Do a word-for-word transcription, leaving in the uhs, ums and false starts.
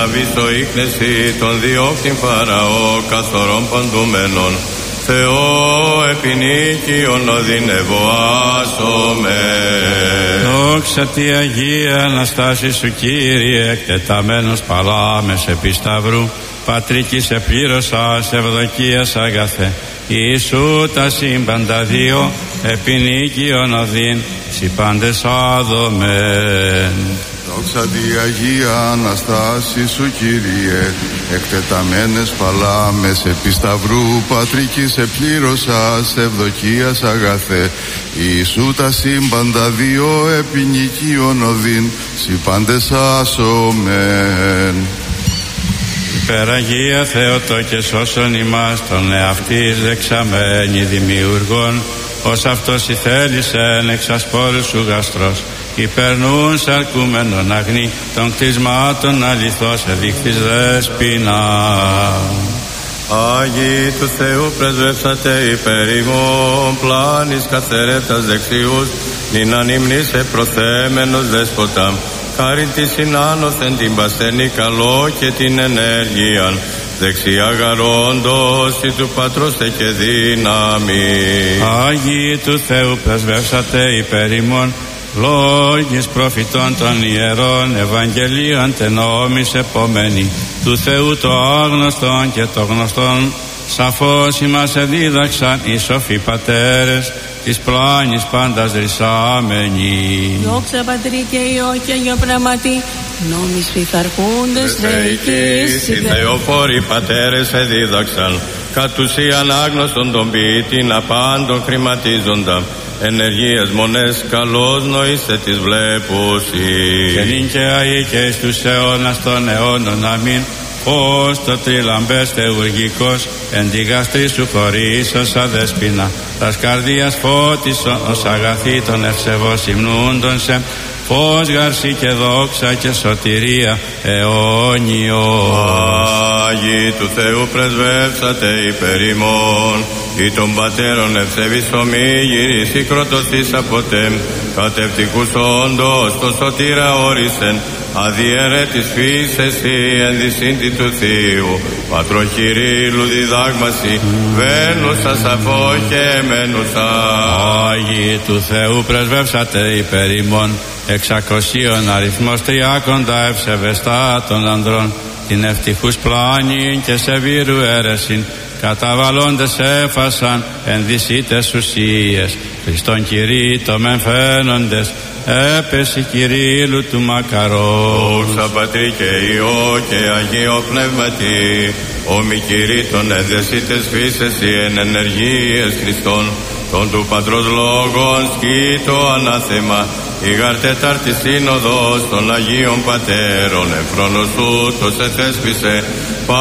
Αβίστο ίκνεση των διώκτην Φαραώ καθορών παντουμένων. Θεό επινίκιον οδυνευοάσομε. Δόξα τη Αγία Αναστάση σου Κύριε, εκτεταμένος παλάμες επί σταυρού, Πατρίκη σε πλήρωσα, σε ευδοκίας αγαθέ. Ιησού τα σύμπαντα δύο, επινίκιον οδύν, σοι πάντες άδομεν. Δόξα τη Αγία Αναστάση σου Κύριε, εκτεταμένες παλάμες επί σταυρού, Πατρίκη σε πλήρωσας, ευδοκίας αγαθέ. Ιησού τα σύμπαντα δύο, επινίκιον οδύν, σοι πάντες άσομεν. Υπεραγία Θεότο και σώσον ημάς τον εαυτής δεξαμένη δημιουργών, ως αυτός η θέλησεν εξ ασπόρου σου γαστρός, υπερνούν σαρκούμενον αγνή των κτισμάτων αληθώς εδείχθης δέσποινα. Άγιοι του Θεού πρεσβεύσατε υπέρ ημών, πλάνης καθερέτας δεξιούς, νυν ανυμνήσε προθέμενος δέσποτα, χάρη τη συνάνωθεν την πασθενή καλό και την ενέργειαν, δεξιά γαρόντος ή του Πατρός τε και δύναμη. Άγιοι του Θεού πρεσβεύσατε υπέρ ημών, λόγης προφητών των ιερών, Ευαγγελίων τενόμης επομένη, του Θεού το άγνωστον και το γνωστόν, σαφώς ημάς εδίδαξαν οι σοφοί πατέρες, της πλάνης πάντας ρησάμενοι. Δόξα Πατρί και Υιό και Αγιο Πνεύματι, νόμις πειθαρχούντες θεϊκής. Οι θεοφόροι πατέρες εδίδαξαν, κατ' ουσίαν άγνωστον τον ποιητήν απάντων χρηματίζοντα, ενεργείες μονές καλώς νοήστε τις βλέπουσι. Και νυν και αεί και εις τους αιώνας των αιώνων αμήν, ως το τριλαμπές θεουργικός, εν τη γαστρή σου χωρίσος αδέσποινα, τας καρδίας φώτισον ως αγαθή των ευσεβώς υμνούντων σε, φως γαρσί και δόξα και σωτηρία αιώνιο. Άγιοι του Θεού πρεσβεύσατε υπέρ ημών, ή των πατέρων ευσεβείς ομίγυρης ή κροτωθείς αποτέ, κατευτικούς όντως το σωτήρα όρισεν, αδιαιρέτης φύσες η ενδυσύντη του Θείου, πατροχυρίλου διδάγμαση, βαίνουσα σαφώ και μένουσα. Άγιοι του Θεού πρεσβεύσατε υπέρ ημών, εξακοσίων αριθμός τριάκοντα ευσεβεστά των ανδρών, την ευτυχούς πλάνη και σε βίρου αίρεσιν, καταβαλλόντες έφασαν ενδυσίτες ουσίες, Χριστόν κηρύττω μεν φαίνοντες, έπεση Κυρίλλου του μακαρός. Δόξα Πατρί και Υιό και Αγίο Πνεύματι, όμοι κηρύττων ενδεσίτες φύσες οι εν ενεργείες Χριστόν, τον του Πατρός Λόγων σκήτω ανάθεμα, η γαρ τετάρτη σύνοδος των Αγίων Πατέρων, εφρόνος τούτος εθέσπισε,